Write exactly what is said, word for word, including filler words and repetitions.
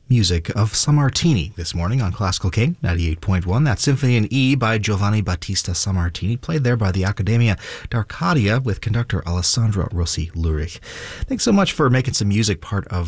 music of Sammartini this morning on Classical King ninety-eight point one. That's Symphony in E by Giovanni Battista Sammartini, played there by the Accademia d'Arcadia with conductor Alessandro Rossi Lurich. Thanks so much for making some music part of